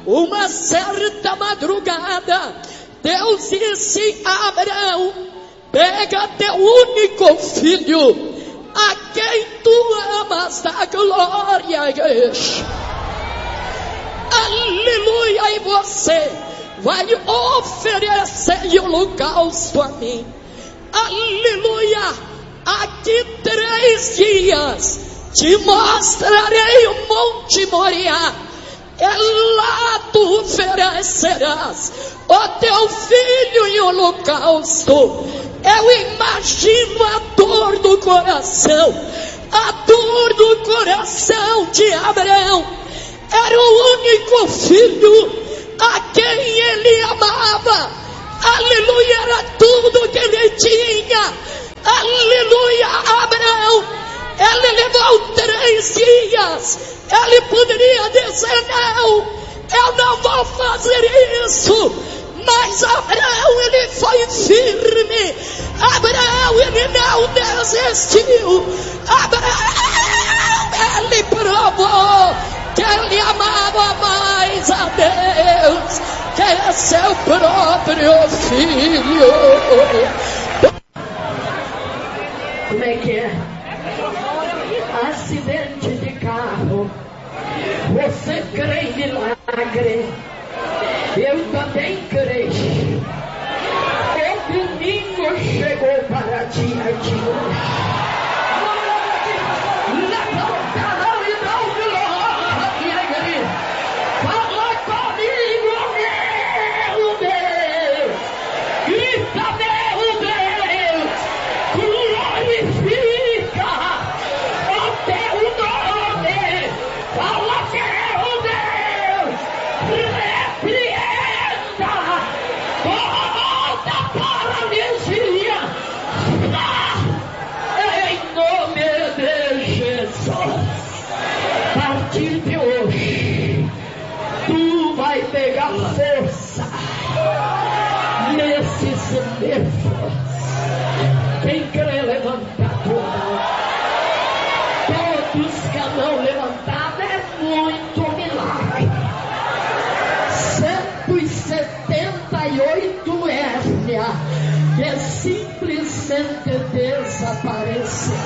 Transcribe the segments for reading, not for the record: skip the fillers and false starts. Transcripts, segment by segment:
Uma certa madrugada, Deus disse a Abraão: pega teu único filho, a quem tu amas, da glória à igreja. Aleluia, e você vai oferecer o holocausto a mim. Aleluia, aqui 3 dias te mostrarei o Monte Moriá. Lá tu oferecerás o teu filho em holocausto. Eu imagino a dor do coração, a dor do coração de Abraão. Era o único filho a quem ele amava. Aleluia, era tudo que ele tinha. Aleluia, Abraão, ele levou 3 dias. Ele poderia dizer: não, eu não vou fazer isso. Mas Abraão, ele foi firme. Abraão, ele não desistiu. Abraão, ele provou que ele amava mais a Deus que seu próprio filho. Como é que é? Acidente de carro. Você crê em milagre? Eu também creio. O domingo chegou para ti aqui hoje. Levanta a mão e dá o glória. Fala comigo, meu Deus. Grita, meu Deus. Glorifica o teu nome. Fala, meu Deus. Repreenda toda paralisia. Em nome de Jesus. A partir de hoje, tu vai pegar força nesses nervos. Quem crê, levanta a tua mão. Todos que a mão levantada é muito milagre. 178 hérnia que simplesmente desapareceu.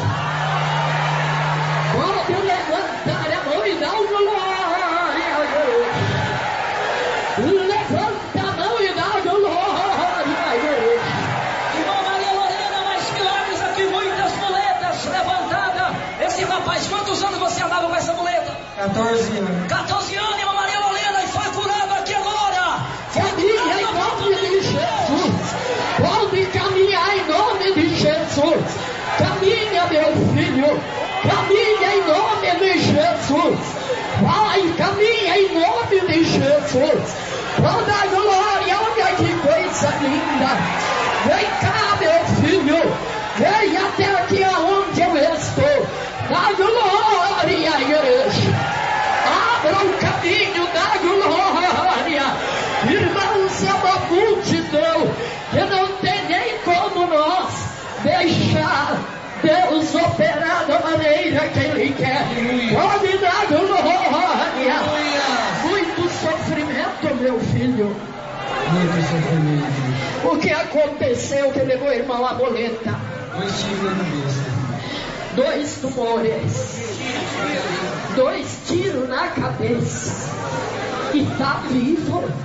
Pode levantar a mão e dar glória a Deus. Levanta a mão e dá glória a Deus. Irmã Maria Lorena, mais milagres aqui, muitas muletas levantadas. Esse rapaz, quantos anos você andava com essa muleta? 14 anos. 14 anos, irmã Maria Lorena, e foi curado aqui agora. Caminha em nome de Jesus. Pode caminhar em nome de Jesus. Caminha, meu filho. Caminha em nome de Jesus. Vai, caminha em nome de Jesus. Toda glória, olha que coisa linda. Vem cá, meu filho. Vem até aqui aonde eu estou. Dá glória, igreja. Abra o caminho da glória. Irmãos, é uma multidão que não tem nem como nós deixar Deus operar da maneira que Ele quer. Pode dar glória. Muito sofrimento, meu filho. Muito sofrimento. O que aconteceu que levou o irmão à boleta? 2 tiros na cabeça. 2 tumores. 2 tiros na cabeça. E está vivo.